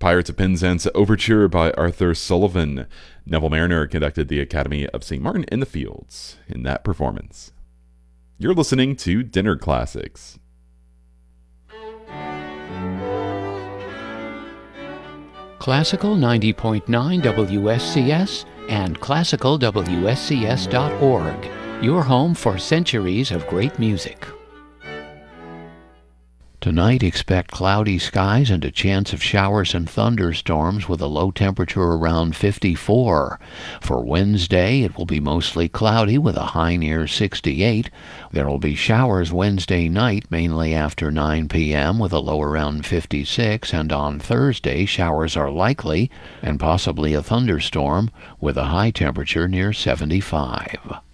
Pirates of Penzance Overture by Arthur Sullivan. Neville Mariner conducted the Academy of St. Martin in the Fields in that performance. You're listening to Dinner Classics. Classical 90.9 WSCS and classicalwscs.org, your home for centuries of great music. Tonight, expect cloudy skies and a chance of showers and thunderstorms with a low temperature around 54. For Wednesday, it will be mostly cloudy with a high near 68. There will be showers Wednesday night, mainly after 9 p.m. with a low around 56. And on Thursday, showers are likely and possibly a thunderstorm with a high temperature near 75.